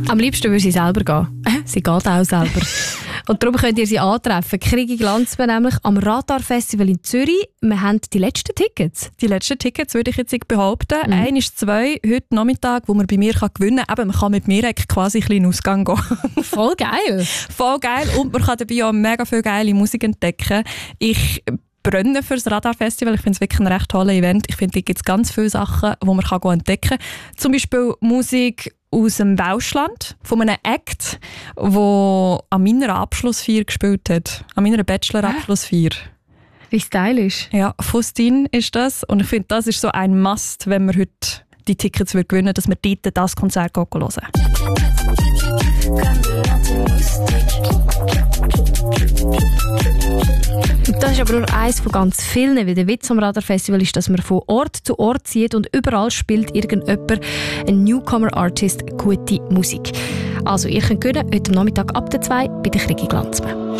Am liebsten würde sie selber gehen. Sie geht auch selber. Und darum könnt ihr sie antreffen. Krigi Glanzmann nämlich am Radar-Festival in Zürich. Wir haben die letzten Tickets. Die letzten Tickets würde ich jetzt behaupten. 1 ist 2 heute Nachmittag, wo man bei mir gewinnen kann. Eben, man kann mit mir quasi ein bisschen in den Ausgang gehen. Voll geil. Voll geil. Und man kann dabei auch mega viel geile Musik entdecken. Ich brenne für das Radar-Festival. Ich finde es wirklich ein recht tolles Event. Ich finde, da gibt es ganz viele Sachen, die man entdecken kann. Zum Beispiel Musik aus dem Welschland, von einem Act, der an meiner Abschlussfeier gespielt hat. An meiner Bachelor-Abschlussfeier. Wie stylisch. Ja, Faustine ist das. Und ich finde, das ist so ein Must, wenn wir heute die Tickets gewinnen, dass wir dort das Konzert hören. Das ist aber nur eines von ganz vielen, weil der Witz am Radar-Festival ist, dass man von Ort zu Ort zieht und überall spielt irgendjemand, ein Newcomer-Artist, gute Musik. Also ihr könnt gewinnen, heute Nachmittag ab der 2 bei der Krigi Glanzmann.